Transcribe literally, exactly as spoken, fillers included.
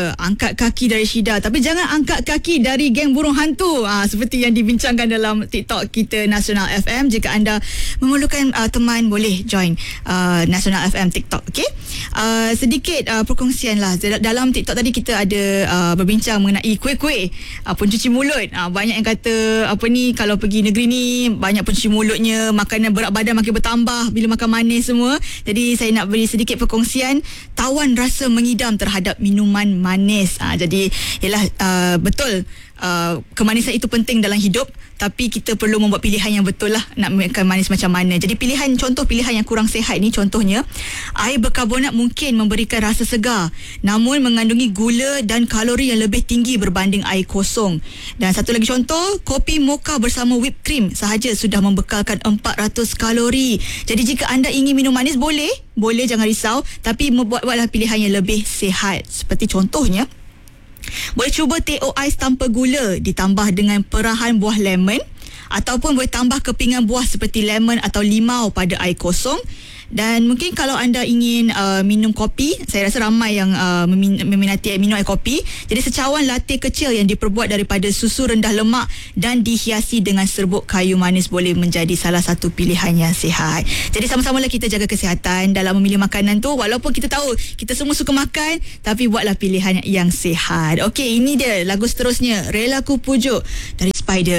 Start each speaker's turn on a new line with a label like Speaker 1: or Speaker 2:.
Speaker 1: angkat kaki dari Syida, tapi jangan angkat kaki dari geng burung hantu. Ah, seperti yang dibincangkan dalam TikTok kita Nasional F M. Jika anda memerlukan uh, teman, boleh join uh, Nasional F M TikTok. Okay? Uh, sedikit uh, perkongsian lah. Dalam TikTok tadi kita ada uh, berbincang mengenai kuih-kuih, uh, pencuci mulut. Uh, banyak yang kata apa ni, kalau pergi negeri ni banyak pencuci mulutnya, makanan berat badan makin bertambah bila makan manis semua. Jadi saya nak beri sedikit perkongsian tawan rasa mengidam terhadap minuman manis. Ha, jadi ialah uh, betul uh, kemanisan itu penting dalam hidup, tapi kita perlu membuat pilihan yang betul lah nak makan manis macam mana. Jadi pilihan, contoh pilihan yang kurang sihat ni, contohnya air berkarbonat mungkin memberikan rasa segar, namun mengandungi gula dan kalori yang lebih tinggi berbanding air kosong. Dan satu lagi contoh, kopi mocha bersama whipped cream sahaja sudah membekalkan empat ratus kalori. Jadi jika anda ingin minum manis, boleh, boleh, jangan risau, tapi buat-buatlah pilihan yang lebih sihat. Seperti contohnya, boleh cuba teh o ais tanpa gula ditambah dengan perahan buah lemon, ataupun boleh tambah kepingan buah seperti lemon atau limau pada air kosong. Dan mungkin kalau anda ingin uh, minum kopi, saya rasa ramai yang uh, memin- meminati minum air kopi. Jadi secawan latte kecil yang diperbuat daripada susu rendah lemak dan dihiasi dengan serbuk kayu manis boleh menjadi salah satu pilihan yang sihat. Jadi sama-samalah kita jaga kesihatan dalam memilih makanan tu. Walaupun kita tahu kita semua suka makan, tapi buatlah pilihan yang sihat. Okey, ini dia lagu seterusnya, Rela Ku Pujuk dari Spider.